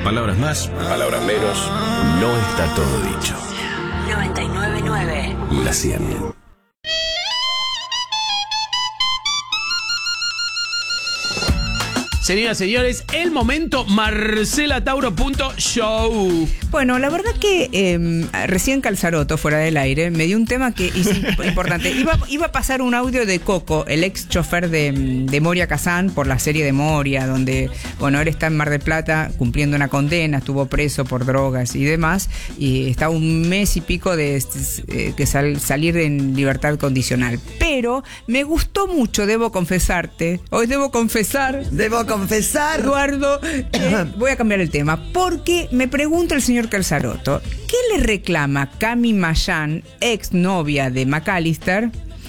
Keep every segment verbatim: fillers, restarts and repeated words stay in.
Palabras más, palabras menos. No está todo dicho. noventa y nueve punto nueve. La cien. Señoras y señores, el momento marcelatauro.show. Bueno, la verdad que eh, recién Calzaroto, fuera del aire, me dio un tema que es importante. Iba, iba a pasar un audio de Coco, el ex chofer de, de Moria Kazan, por la serie de Moria, donde, bueno, él está en Mar del Plata cumpliendo una condena, estuvo preso por drogas y demás, y está un mes y pico de eh, que sal, salir en libertad condicional. Pero me gustó mucho, debo confesarte, hoy debo confesar... Debo confesar, Eduardo, eh, voy a cambiar el tema, porque me pregunta el señor Calzaroto, ¿qué le reclama Cami Mayan, ex novia de McAllister?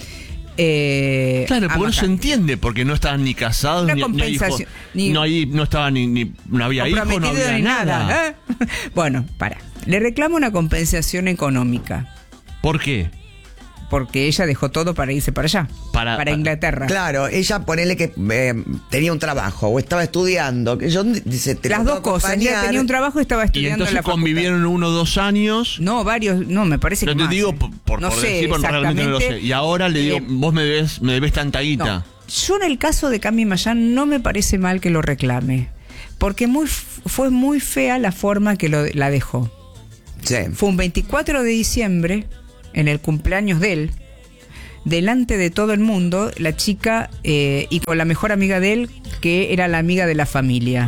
Eh, claro, porque no se entiende, porque no estaban ni casados, Una ni, ni, compensación, hijos, ni- no, hay, no estaban ni, ni no había hijos, no comprometido había ni nada. nada. ¿eh? Bueno, para, le reclama una compensación económica, ¿Por qué? porque ella dejó todo para irse para allá, Para- para Inglaterra. claro, ella ponele que eh, tenía un trabajo o estaba estudiando, que yo dice, te Las lo dos puedo cosas, ella acompañar. tenía un trabajo y estaba Y estudiando en entonces la facultad. convivieron uno o dos años. No, varios, no, me parece No que te más, digo eh. por, por, no por sé decir, porque realmente no lo sé. exactamente. Y ahora le digo, Eh, vos me debes, me debes tanta guita. No. Yo en el caso de Cami Mayan no me parece mal que lo reclame, porque muy, fue muy fea la forma que lo, la dejó. Sí. Fue un veinticuatro de diciembre, en el cumpleaños de él, delante de todo el mundo, la chica, eh, y con la mejor amiga de él, que era la amiga de la familia.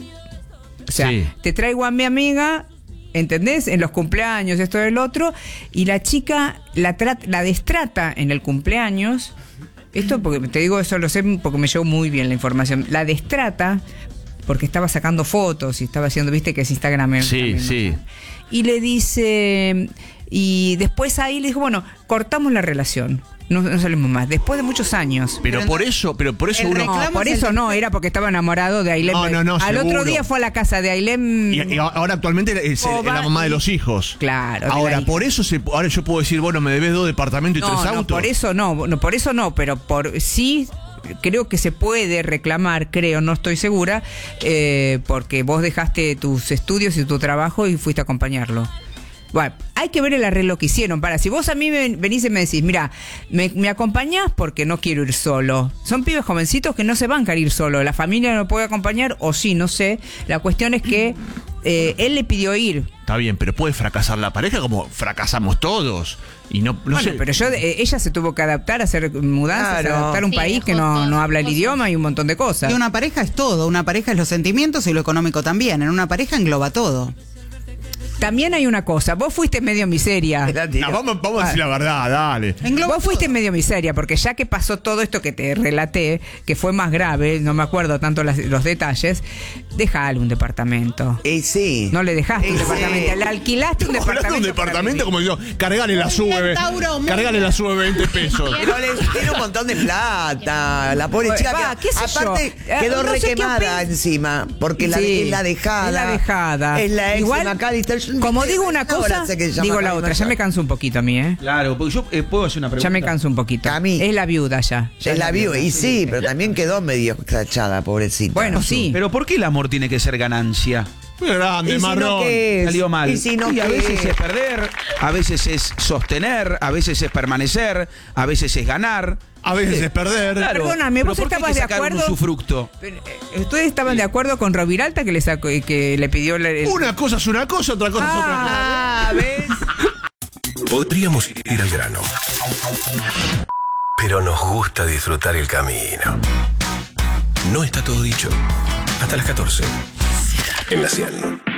O sea, Sí. te traigo a mi amiga, ¿entendés? En los cumpleaños, esto y el otro, y la chica la, trat- la destrata en el cumpleaños. Esto, porque te digo, eso lo sé porque me llegó muy bien la información. La destrata porque estaba sacando fotos y estaba haciendo, viste que es Instagram. Sí, también, ¿no? sí. Y le dice, y después ahí le dijo, bueno, cortamos la relación, no, no salimos más, después de muchos años. Pero, Pero por no- eso, pero por eso el uno. reclamo- No, por es eso el- no, era porque estaba enamorado de Ailem. No, no, no, Al seguro. otro día fue a la casa de Ailem. Y, y ahora actualmente es, O es la va mamá de y- los hijos. Claro, de Ahora, la hija. por eso se, ahora yo puedo decir, bueno, me debes dos departamentos y No, tres no, autos. por eso no, no, por eso no, pero por sí creo que se puede reclamar, creo, no estoy segura, eh, porque vos dejaste tus estudios y tu trabajo y fuiste a acompañarlo. Bueno, hay que ver el arreglo que hicieron. Para, si vos a mí ven- venís y me decís, mira, me, me acompañás porque no quiero ir solo. Son pibes jovencitos que no se van a ir solo. La familia no puede acompañar, o sí, no sé. La cuestión es que eh, él le pidió ir. Está bien, pero puede fracasar la pareja como fracasamos todos. Y no, no Bueno, sé. pero yo, eh, ella se tuvo que adaptar a hacer mudanzas, Claro. a adaptar a un Sí, país dejó que no, todo, no habla el dejó idioma y un montón de cosas. Y una pareja es todo, una pareja es los sentimientos y lo económico también. En una pareja engloba todo. También hay una cosa, vos fuiste medio miseria. La tiró. No, vamos, vamos a decir la verdad, dale. Engloba Vos fuiste todo. medio miseria, porque ya que pasó todo esto que te relaté, que fue más grave, no me acuerdo tanto las- los detalles, dejale un departamento. Y sí. No le dejaste un Y departamento, sí. le alquilaste un Estamos hablando de departamento. un para departamento vivir. como yo, cargale la sube, Tauro, muy cargale la sube veinte pesos. Pero le tiene un montón de plata. La pobre Va, chica. qué sé aparte, yo. quedó Eh, no sé qué requemada opin- encima. Porque la, Sí, es la dejada. es la dejada. Es la ex Igual, de McAllister. Yo- como digo una ahora cosa, sé que se llama digo la Cami otra. Ya Mayan. me canso un poquito a mí, ¿eh? Claro, porque yo eh, puedo hacer una pregunta. Ya me canso un poquito. Cami. Es la viuda ya. Ya Es la viuda. Y sí, pero también quedó medio escrachada, pobrecita. Bueno, sí. Pero ¿por qué el amor tiene que ser ganancia? Muy grande, ¿Y si no marrón. qué es? Salió mal. ¿Y si no y a qué veces es? es perder, a veces es sostener, a veces es permanecer, a veces es ganar. A veces es perder. Claro. Perdóname, pero ¿vos ¿por qué hay estabas que de sacar un acuerdo? usufructo? Pero, eh, ¿Ustedes estaban de acuerdo con Roviralta que le sacó, eh, que le pidió el- el- Una cosa es una cosa, otra cosa es otra cosa. Ah, ¿ves? Podríamos ir al grano, pero nos gusta disfrutar el camino. No está todo dicho. Hasta las catorce. En la cien.